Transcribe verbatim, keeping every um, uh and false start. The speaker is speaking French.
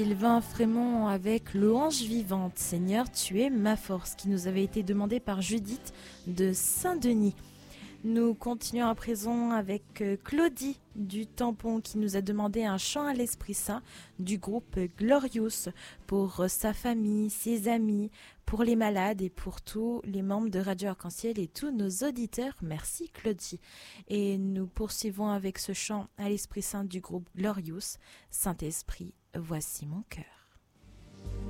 Sylvain Frémont avec Louange vivante, Seigneur, tu es ma force, qui nous avait été demandé par Judith de Saint-Denis. Nous continuons à présent avec Claudie du Tampon qui nous a demandé un chant à l'Esprit Saint du groupe Glorious pour sa famille, ses amis, pour les malades et pour tous les membres de Radio Arc-en-Ciel et tous nos auditeurs. Merci Claudie. Et nous poursuivons avec ce chant à l'Esprit Saint du groupe Glorious. Saint-Esprit, voici mon cœur.